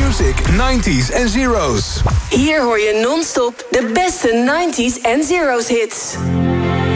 Music 90s en Zeros. Hier hoor je non-stop de beste 90s en Zeros hits.